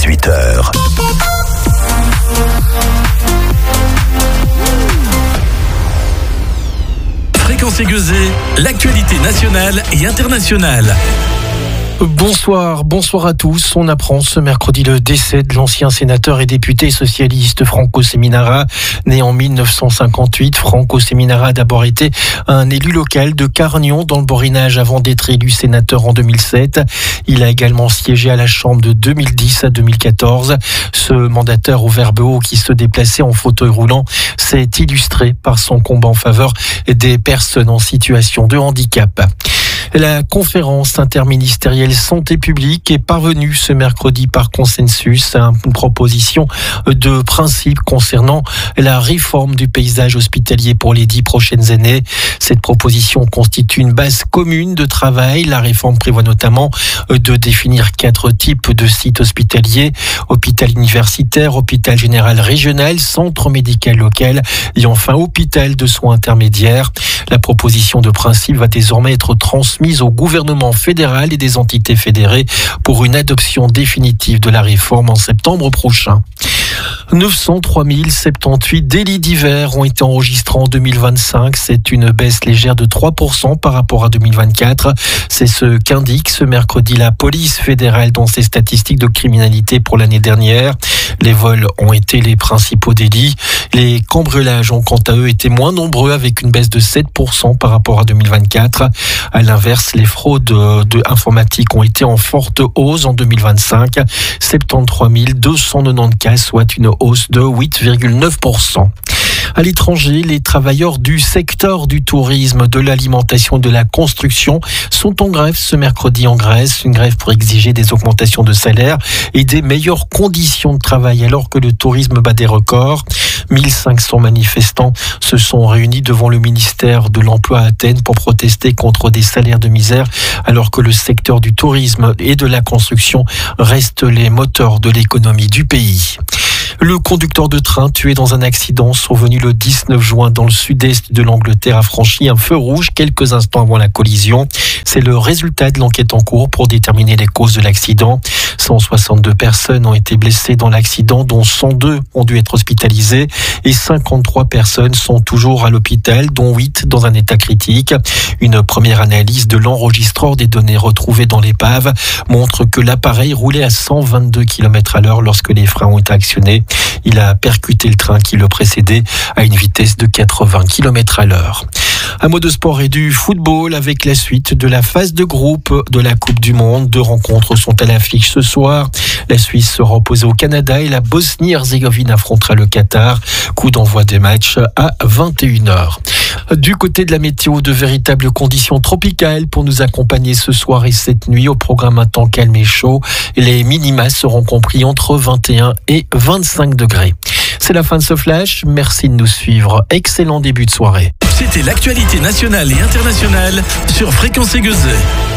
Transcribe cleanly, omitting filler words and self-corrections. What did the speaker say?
18h. Fréquence Aiguezée, l'actualité nationale et internationale. Bonsoir à tous. On apprend ce mercredi le décès de l'ancien sénateur et député socialiste Franco Seminara. Né en 1958, Franco Seminara a d'abord été un élu local de Carnion dans le Borinage avant d'être élu sénateur en 2007. Il a également siégé à la Chambre de 2010 à 2014. Ce mandataire au verbe haut qui se déplaçait en fauteuil roulant s'est illustré par son combat en faveur des personnes en situation de handicap. La conférence interministérielle santé publique est parvenue ce mercredi par consensus à une proposition de principe concernant la réforme du paysage hospitalier pour les 10 prochaines années. Cette proposition constitue une base commune de travail. La réforme prévoit notamment de définir 4 types de sites hospitaliers: hôpital universitaire, hôpital général régional, centre médical local et enfin hôpital de soins intermédiaires. La proposition de principe va désormais être transmise au gouvernement fédéral et des entités fédérées pour une adoption définitive de la réforme en septembre prochain. 903 078 délits divers ont été enregistrés en 2025. C'est une baisse légère de 3% par rapport à 2024. C'est ce qu'indique ce mercredi la police fédérale dans ses statistiques de criminalité pour l'année dernière. Les vols ont été les principaux délits. Les cambriolages ont quant à eux été moins nombreux avec une baisse de 7% par rapport à 2024. À l'inverse, les fraudes informatiques ont été en forte hausse en 2025. 73 290 cas, soit une hausse de 8,9%. À l'étranger, les travailleurs du secteur du tourisme, de l'alimentation et de la construction sont en grève ce mercredi en Grèce. Une grève pour exiger des augmentations de salaire et des meilleures conditions de travail alors que le tourisme bat des records. 1500 manifestants se sont réunis devant le ministère de l'Emploi à Athènes pour protester contre des salaires de misère alors que le secteur du tourisme et de la construction restent les moteurs de l'économie du pays. Le conducteur de train tué dans un accident survenu le 19 juin dans le sud-est de l'Angleterre a franchi un feu rouge quelques instants avant la collision. C'est le résultat de l'enquête en cours pour déterminer les causes de l'accident. 162 personnes ont été blessées dans l'accident, dont 102 ont dû être hospitalisées et 53 personnes sont toujours à l'hôpital, dont 8 dans un état critique. Une première analyse de l'enregistreur des données retrouvées dans l'épave montre que l'appareil roulait à 122 km/h lorsque les freins ont été actionnés. Il a percuté le train qui le précédait à une vitesse de 80 km/h. Un mot de sport et du football avec la suite de la phase de groupe de la Coupe du Monde. 2 rencontres sont à l'affiche ce soir. La Suisse sera opposée au Canada et la Bosnie-Herzégovine affrontera le Qatar. Coup d'envoi des matchs à 21h. Du côté de la météo, de véritables conditions tropicales pour nous accompagner ce soir et cette nuit. Au programme un temps calme et chaud. Les minima seront compris entre 21 et 25 degrés. C'est la fin de ce flash. Merci de nous suivre. Excellent début de soirée. C'était l'actualité nationale et internationale sur Fréquence Aiguezée.